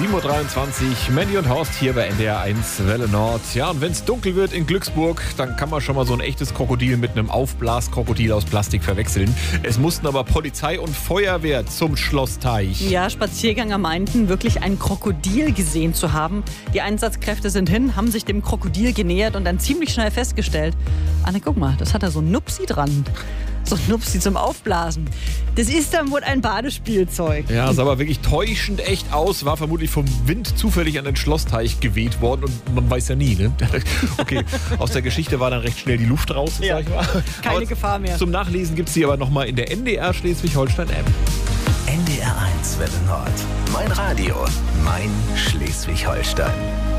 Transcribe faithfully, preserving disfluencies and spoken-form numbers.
sieben Uhr dreiundzwanzig, Mandy und Horst hier bei N D R eins Welle Nord. Ja, und wenn es dunkel wird in Glücksburg, dann kann man schon mal so ein echtes Krokodil mit einem Aufblaskrokodil aus Plastik verwechseln. Es mussten aber Polizei und Feuerwehr zum Schlossteich. Ja, Spaziergänger meinten, wirklich ein Krokodil gesehen zu haben. Die Einsatzkräfte sind hin, haben sich dem Krokodil genähert und dann ziemlich schnell festgestellt, Anne, guck mal, das hat da so ein Nupsi dran. So ein Nupsi zum Aufblasen. Das ist dann wohl ein Badespielzeug. Ja, sah aber wirklich täuschend echt aus. War vermutlich vom Wind zufällig an den Schlossteich geweht worden. Und man weiß ja nie, ne? Okay, aus der Geschichte war dann recht schnell die Luft raus, Ja. sag ich mal. Keine aber Gefahr mehr. Zum Nachlesen gibt es sie aber nochmal in der N D R Schleswig-Holstein-App. N D R eins Welle Nord. Mein Radio, mein Schleswig-Holstein.